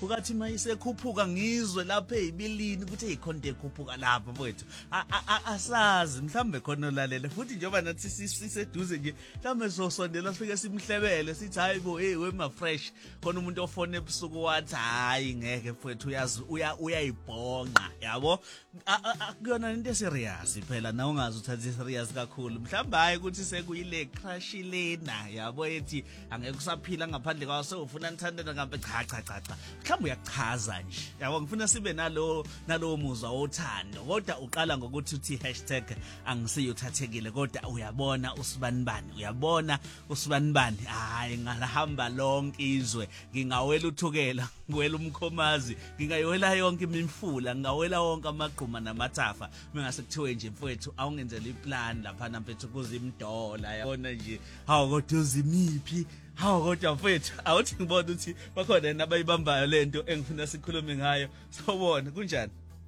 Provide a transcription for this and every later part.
ukathi mayisekhuphuka ngizwe lapha ezibilini ukuthi ezikhonto ekhuphuka lapha mfowethu asazi mhlambe khona olalele futhi njengoba nathi siseduze nje mhlambe sosondela sifike simhlebele sithi hayibo wema fresh khona umuntu ofone ebusuku wathi hayi ngeke mfowethu uyazi uyayibhonqa yabo akuyona into eserious phela na ungazi uthathe serious kakhulu mhlamba hayi ukuthi sekuyile crush lena yabo ethi angeke usaphila ngaphandle kwaso ufuna nithandana ngambe cha mhlamba uyachaza nje yabo ngifuna sibe nalo muzwa wothando kodwa uqala ngokuthi uthi #angisiyothathekile kodwa uyabona usibanibani hayi ngalahamba lonke izwe ngingawela uthukela ngwela umkhomazi ngingayowela yonke imifula ngawela wonke amaqhuma namathafa mengase kuthiwe nje mfowethu awungenzela iplan lapha mfethu kuzimdola yabona nje hawu kodwa uzimiphi hawu kodwa mfethu awuthi ngibona ukuthi bakhona nabayibambayo lento engifuna sikhulume ngayo sawubona kunjani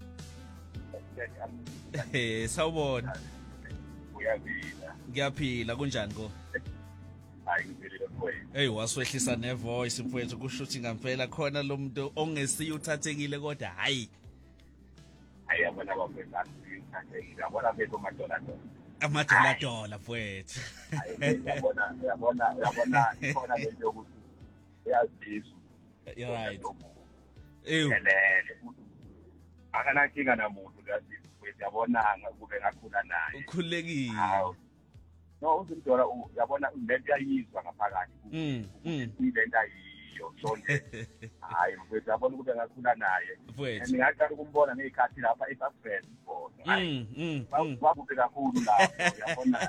sawubona ngiyaphila kunjani ko hayi ngiphelile mfowethu hey waswehlisa nevoice mfowethu kusho ukuthi ngampela khona lo muntu ongesiyo uthathekile kodwa hayi yabona bafethu angithathekile yabona bethu amadola mfowethu yabona khona lento yokuthi uyazibiza right elele akanankinga namuntu uyazibiza mfowethu yabona kube ngakhula naye ukhulekile no uzimdola yabona lento yayizwa ngaphakathi lento ayiyo sonke hayi mfowethu yabona kube ngakhula naye ngingaqala ukumbona ngezikhathi lapha eSasfeld babuke kakhulu lapho yabona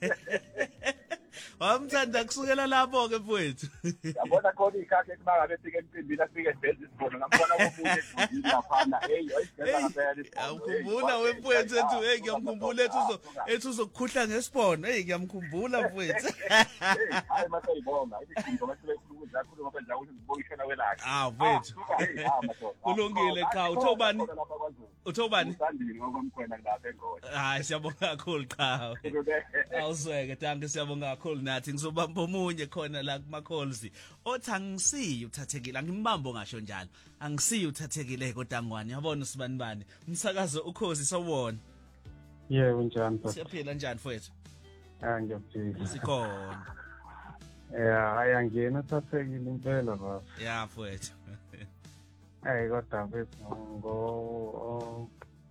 wamthanda kusukela lapho ke mfowethu yabona khona ikhathi ekubangabe efike emcimbini afike eBenz sibona ngambona umuntu edudini laphana ayisibeka ngaphela ukhumbula wemfowethu ethu ngiyamkhumbula ethu uzokukhuhla ngesibhono ngiyamkhumbula mfowethu hayi masayibonga izinto masebe khulu kakhulu ngoba nje ukuthi ngibonishana welakhe mfowethu kulungile cha uthobani usandini ngokomkhwena lapha eGoli hayi siyabonga kakhulu cha awuzweke danke siyabonga kakhulu nathi ngizobamba omunye khona la kuma calls othi angisiyo uthathekile angimbambo ngasho njalo angisiyo uthathekile kodwa ngwani yabona usibanibani umsakazo ukhosi sawubona yebo njani siyaphila njani mfowethu ngiyaphila sikhona ayangena uthathekile impela baba mfowethu kodwa bethu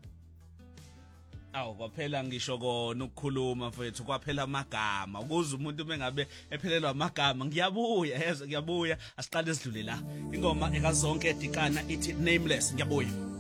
kwaphela ngisho kona ukukhuluma mfethu kwaphela amagama ukuze umuntu mengabe ephelelwa amagama ngiyabuya asiqale sidlule la ingoma ekazonke edikana ithi Nameless ngiyabuya